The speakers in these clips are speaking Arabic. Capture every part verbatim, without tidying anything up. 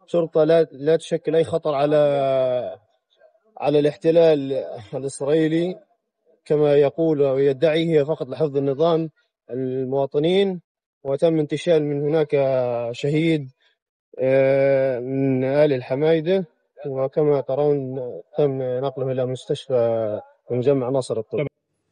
شرطة لا لا تشكل أي خطر على على الاحتلال الإسرائيلي كما يقول ويدعي، هي فقط لحفظ النظام المواطنين. وتم انتشال من هناك شهيد آه، من آل الحمايدة، وكما ترون تم نقله إلى مستشفى مجمع ناصر الطب.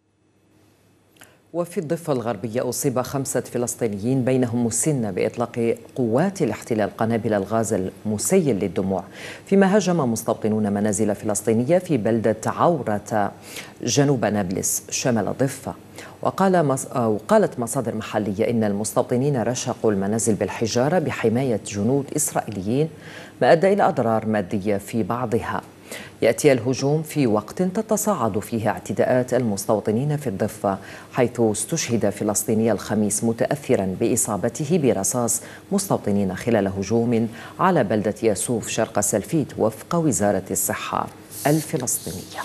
وفي الضفة الغربية أصيب خمسة فلسطينيين بينهم مسنة بإطلاق قوات الاحتلال قنابل الغاز المسيل للدموع، فيما هاجم مستوطنون منازل فلسطينية في بلدة عورة جنوب نابلس شمال الضفة. وقال مص... وقالت مصادر محلية إن المستوطنين رشقوا المنازل بالحجارة بحماية جنود إسرائيليين، ما أدى إلى أضرار مادية في بعضها. يأتي الهجوم في وقت تتصاعد فيه اعتداءات المستوطنين في الضفة، حيث استشهد فلسطيني الخميس متأثرا بإصابته برصاص مستوطنين خلال هجوم على بلدة ياسوف شرق سلفيت وفق وزارة الصحة الفلسطينية.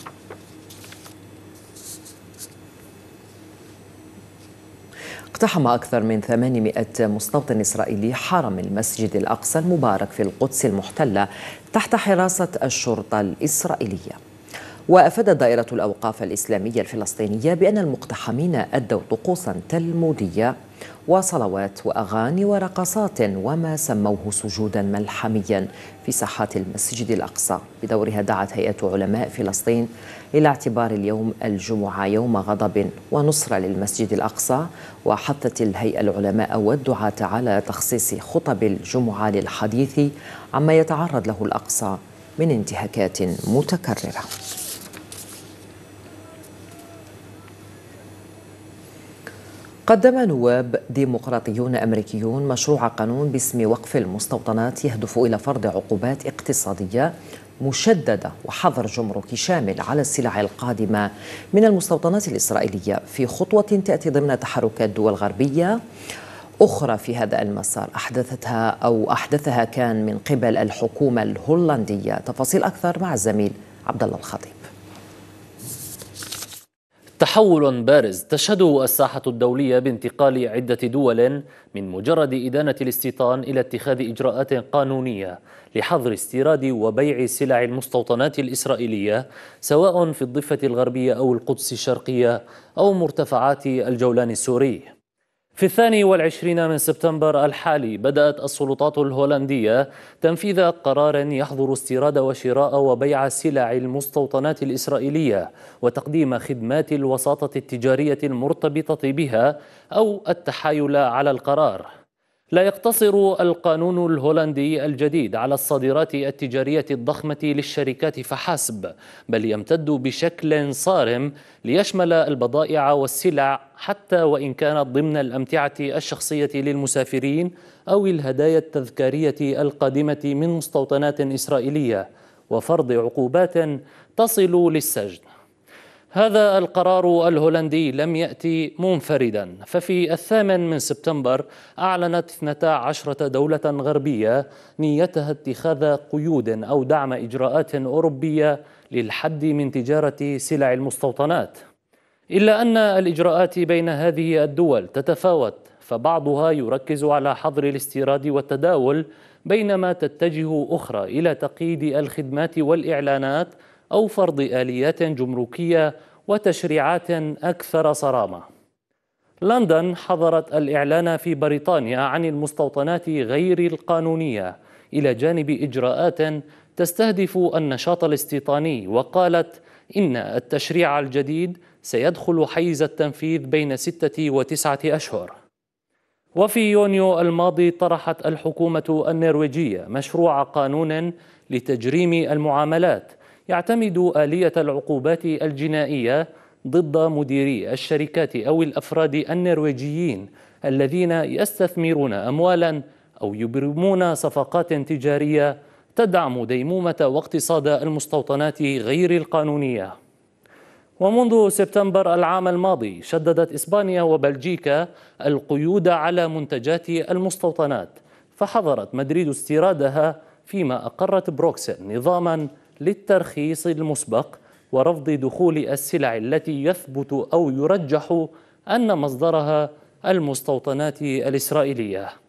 اقتحم أكثر من ثمانمائة مستوطن إسرائيلي حرم المسجد الأقصى المبارك في القدس المحتلة تحت حراسة الشرطة الإسرائيلية. وأفادت دائرة الأوقاف الإسلامية الفلسطينية بأن المقتحمين أدوا طقوسا تلمودية وصلوات وأغاني ورقصات وما سموه سجودا ملحميا في ساحات المسجد الأقصى. بدورها دعت هيئة علماء فلسطين إلى اعتبار اليوم الجمعة يوم غضب ونصرة للمسجد الأقصى، وحثت الهيئة العلماء والدعاة على تخصيص خطب الجمعة للحديث عما يتعرض له الأقصى من انتهاكات متكررة. قدم نواب ديمقراطيون أمريكيون مشروع قانون باسم وقف المستوطنات يهدف إلى فرض عقوبات اقتصادية مشددة وحظر جمركي شامل على السلع القادمة من المستوطنات الإسرائيلية، في خطوة تأتي ضمن تحركات دول غربية أخرى في هذا المسار أحدثتها أو أحدثها كان من قبل الحكومة الهولندية. تفاصيل أكثر مع الزميل عبد الله الخطيب. تحول بارز تشهده الساحة الدولية بانتقال عدة دول من مجرد إدانة الاستيطان إلى اتخاذ إجراءات قانونية لحظر استيراد وبيع سلع المستوطنات الإسرائيلية، سواء في الضفة الغربية أو القدس الشرقية أو مرتفعات الجولان السوري. في الثاني والعشرين من سبتمبر الحالي بدأت السلطات الهولندية تنفيذ قرار يحظر استيراد وشراء وبيع سلع المستوطنات الإسرائيلية وتقديم خدمات الوساطة التجارية المرتبطة بها أو التحايل على القرار. لا يقتصر القانون الهولندي الجديد على الصادرات التجارية الضخمة للشركات فحسب، بل يمتد بشكل صارم ليشمل البضائع والسلع حتى وإن كانت ضمن الأمتعة الشخصية للمسافرين أو الهدايا التذكارية القادمة من مستوطنات إسرائيلية، وفرض عقوبات تصل للسجن. هذا القرار الهولندي لم يأتي منفردا، ففي الثامن من سبتمبر أعلنت اثنتا عشرة دولة غربية نيتها اتخاذ قيود أو دعم إجراءات أوروبية للحد من تجارة سلع المستوطنات، إلا أن الإجراءات بين هذه الدول تتفاوت، فبعضها يركز على حظر الاستيراد والتداول، بينما تتجه أخرى إلى تقييد الخدمات والإعلانات أو فرض آليات جمركية وتشريعات أكثر صرامة. لندن حظرت الإعلان في بريطانيا عن المستوطنات غير القانونية إلى جانب إجراءات تستهدف النشاط الاستيطاني، وقالت إن التشريع الجديد سيدخل حيز التنفيذ بين ستة وتسعة أشهر. وفي يونيو الماضي طرحت الحكومة النرويجية مشروع قانون لتجريم المعاملات يعتمد آلية العقوبات الجنائية ضد مديري الشركات أو الأفراد النرويجيين الذين يستثمرون أموالا أو يبرمون صفقات تجارية تدعم ديمومة واقتصاد المستوطنات غير القانونية. ومنذ سبتمبر العام الماضي شددت إسبانيا وبلجيكا القيود على منتجات المستوطنات، فحظرت مدريد استيرادها، فيما أقرت بروكسل نظاما للترخيص المسبق ورفض دخول السلع التي يثبت أو يرجح أن مصدرها المستوطنات الإسرائيلية.